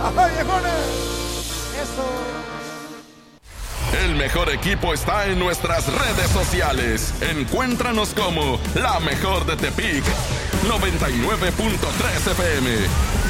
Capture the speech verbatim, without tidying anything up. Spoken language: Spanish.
¡Ajá, viejones! Eso. El mejor equipo está en nuestras redes sociales. Encuéntranos como La Mejor de Tepic noventa y nueve punto tres F M.